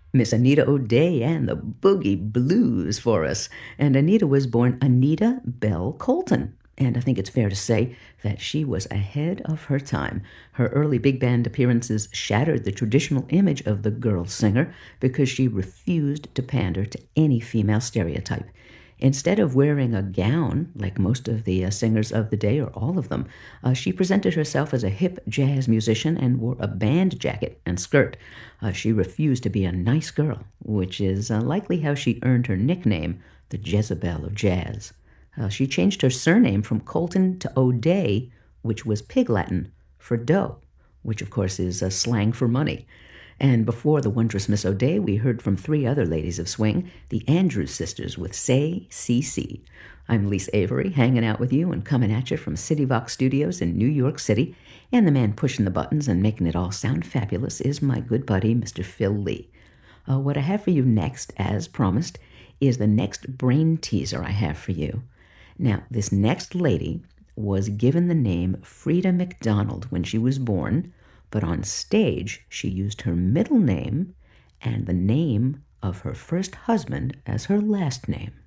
Miss Anita O'Day and the Boogie Blues for us. And Anita was born Anita Bell Colton. And I think it's fair to say that she was ahead of her time. Her early big band appearances shattered the traditional image of the girl singer because she refused to pander to any female stereotype. Instead of wearing a gown, like most of the singers of the day, or all of them, she presented herself as a hip jazz musician and wore a band jacket and skirt. She refused to be a nice girl, which is likely how she earned her nickname, the Jezebel of Jazz. She changed her surname from Colton to O'Day, which was Pig Latin for dough, which of course is slang for money. And before the wondrous Miss O'Day, we heard from three other ladies of swing, the Andrews Sisters with Say CC. I'm Lise Avery, hanging out with you and coming at you from City Vox Studios in New York City. And the man pushing the buttons and making it all sound fabulous is my good buddy, Mr. Phil Lee. What I have for you next, as promised, is the next brain teaser I have for you. Now, this next lady was given the name Frida McDonald when she was born, but on stage she used her middle name and the name of her first husband as her last name.